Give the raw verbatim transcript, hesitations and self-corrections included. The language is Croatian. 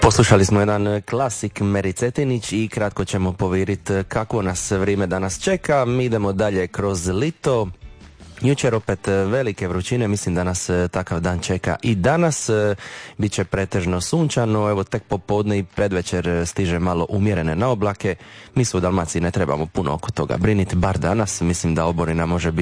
Poslušali smo jedan klasik Meri Cetinić i kratko ćemo poviriti kako nas vrijeme danas čeka. Mi idemo dalje kroz lito. Jučer opet velike vrućine, mislim da nas takav dan čeka i danas. Biće pretežno sunčano, evo tek popodne i predvečer stiže malo umjerene na oblake. Mi se u Dalmaciji ne trebamo puno oko toga briniti, bar danas. Mislim da oborina može biti